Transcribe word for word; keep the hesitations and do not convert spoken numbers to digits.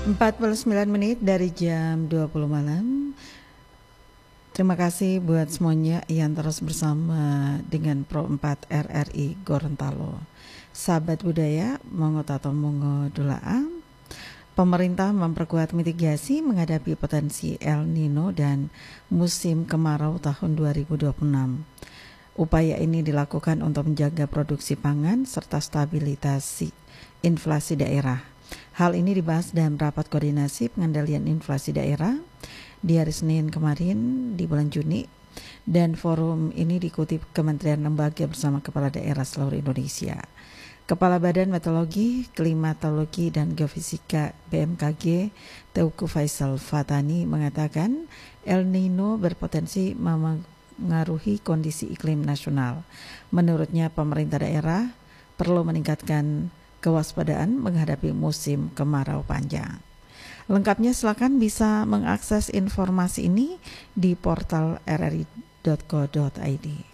empat puluh sembilan menit dari jam dua puluh malam. Terima kasih buat semuanya yang terus bersama dengan Pro empat R R I Gorontalo. Sahabat budaya, mongo tato mongo dulaang. Pemerintah memperkuat mitigasi menghadapi potensi El Nino dan musim kemarau tahun dua ribu dua puluh enam. Upaya ini dilakukan untuk menjaga produksi pangan serta stabilitas inflasi daerah. Hal ini dibahas dalam rapat koordinasi pengendalian inflasi daerah di hari Senin kemarin di bulan Juni, dan forum ini diikuti Kementerian Lembaga bersama Kepala Daerah seluruh Indonesia. Kepala Badan Meteorologi, Klimatologi dan Geofisika B M K G, Teuku Faisal Fatani mengatakan El Nino berpotensi mengaruhi kondisi iklim nasional. Menurutnya pemerintah daerah perlu meningkatkan kewaspadaan menghadapi musim kemarau panjang. Lengkapnya silakan bisa mengakses informasi ini di portal r r i dot co dot i d.